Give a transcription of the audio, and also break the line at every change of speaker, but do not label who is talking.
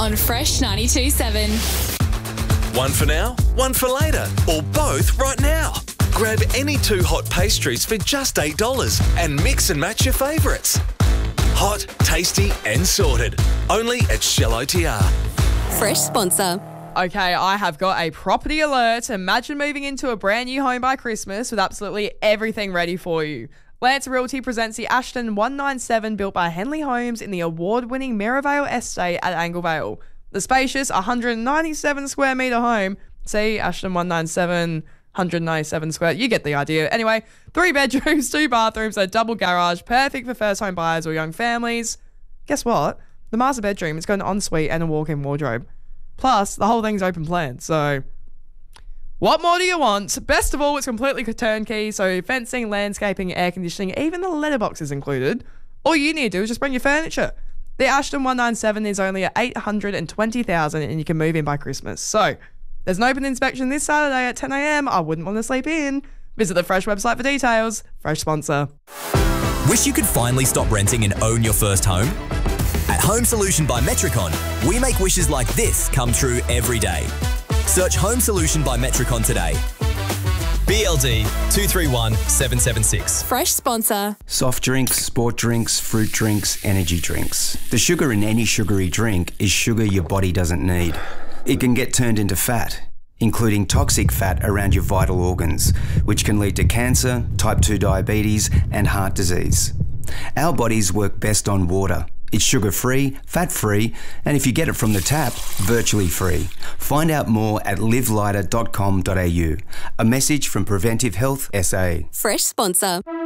on Fresh 92.7.
One for now, one for later, or both right now. Grab any two hot pastries for just $8 and mix and match your favourites. Hot, tasty and sorted. Only at Shell OTR.
Fresh sponsor.
Okay, I have got a property alert. Imagine moving into a brand new home by Christmas with absolutely everything ready for you. Lance Realty presents the Ashton 197 built by Henley Homes in the award-winning Merivale Estate at Anglevale. The spacious 197 square metre home, see Ashton 197, 197 square, you get the idea. Anyway, 3 bedrooms, 2 bathrooms, a double garage, perfect for first home buyers or young families. Guess what? The master bedroom has got an ensuite and a walk-in wardrobe. Plus, the whole thing's open plan, so what more do you want? Best of all, it's completely turnkey, so fencing, landscaping, air conditioning, even the letterbox is included. All you need to do is just bring your furniture. The Ashton 197 is only at $820,000 and you can move in by Christmas. So, there's an open inspection this Saturday at 10 a.m. I wouldn't want to sleep in. Visit the Fresh website for details. Fresh sponsor.
Wish you could finally stop renting and own your first home? At Home Solution by Metricon, we make wishes like this come true every day. Search Home Solution by Metricon today. BLD 231776.
Fresh sponsor.
Soft drinks, sport drinks, fruit drinks, energy drinks. The sugar in any sugary drink is sugar your body doesn't need. It can get turned into fat, including toxic fat around your vital organs, which can lead to cancer, type 2 diabetes, and heart disease. Our bodies work best on water. It's sugar-free, fat-free, and if you get it from the tap, virtually free. Find out more at livelighter.com.au. A message from Preventive Health SA.
Fresh sponsor.